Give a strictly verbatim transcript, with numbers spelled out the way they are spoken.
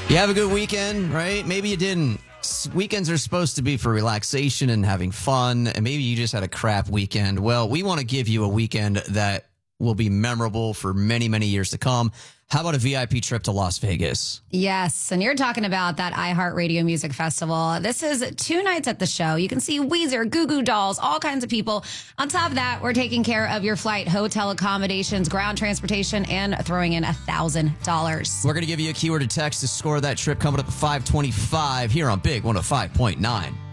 You have a good weekend, right? Maybe you didn't. Weekends are supposed to be for relaxation and having fun, and maybe you just had a crap weekend. Well, we want to give you a weekend that will be memorable for many, many years to come. How about a V I P trip to Las Vegas? Yes, and you're talking about that iHeartRadio Music Festival. This is two nights at the show. You can see Weezer, Goo Goo Dolls, all kinds of people. On top of that, we're taking care of your flight, hotel accommodations, ground transportation, and throwing in one thousand dollars. We're going to give you a keyword to text to score that trip coming up at five twenty-five here on Big one oh five point nine.